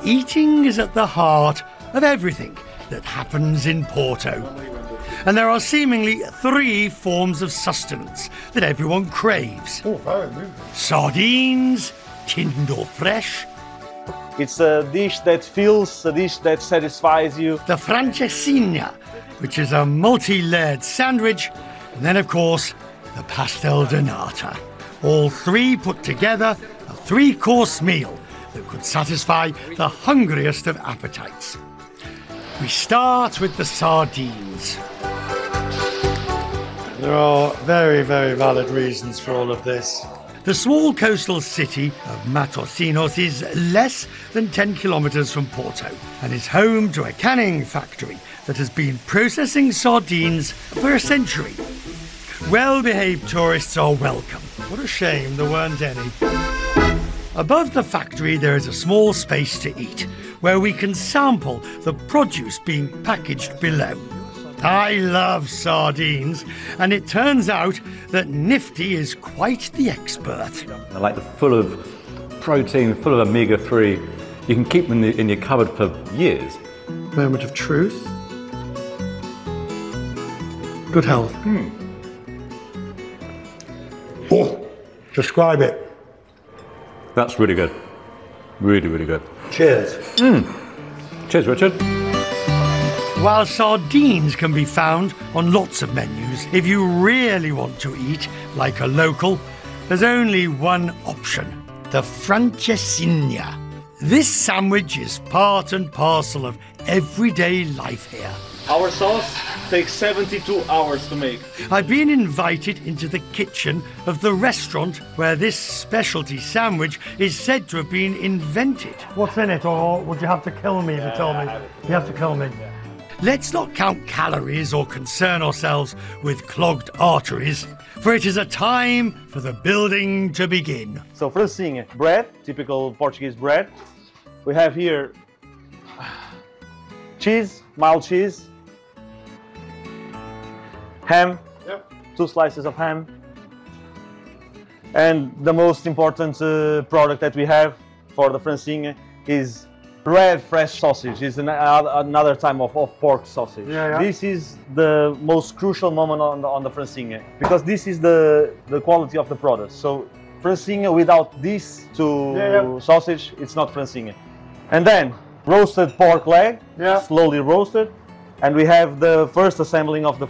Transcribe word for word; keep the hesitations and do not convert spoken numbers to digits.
eating is at the heart of everything that happens in Porto. And there are seemingly three forms of sustenance that everyone craves. Oh, very good. Sardines, tinned or fresh. It's a dish that fills, a dish that satisfies you. The francesinha, which is a multi-layered sandwich. And then, of course, the pastel de nata. All three put together, a three-course meal that could satisfy the hungriest of appetites. We start with the sardines. There are very, very valid reasons for all of this. The small coastal city of Matosinhos is less than ten kilometres from Porto and is home to a canning factory that has been processing sardines for a century. Well-behaved tourists are welcome. What a shame there weren't any. Above the factory there is a small space to eat, where we can sample the produce being packaged below. I love sardines, and it turns out that Nifty is quite the expert. I like the full of protein, full of omega three. You can keep them in, the, in your cupboard for years. Moment of truth. Good health. Mm. Oh, describe it. That's really good. Really, really good. Cheers. Mm. Cheers, Richard. While sardines can be found on lots of menus, if you really want to eat like a local, there's only one option: the francesinha. This sandwich is part and parcel of everyday life here. Our sauce takes seventy-two hours to make. I've been invited into the kitchen of the restaurant where this specialty sandwich is said to have been invented. What's in it, or would you have to kill me to tell me? You have to kill me. Let's not count calories or concern ourselves with clogged arteries, for it is a time for the building to begin. So francesinha, bread, typical Portuguese bread. We have here cheese, mild cheese, ham, yep. two slices of ham, and the most important uh, product that we have for the francesinha is red fresh sausage. Is an, uh, another type of, of pork sausage. Yeah, yeah. This is the most crucial moment on the, on the francesinha, because this is the, the quality of the product. So francesinha without this to yeah, yeah. sausage, it's not francesinha. And then roasted pork leg, yeah. slowly roasted. And we have the first assembling of the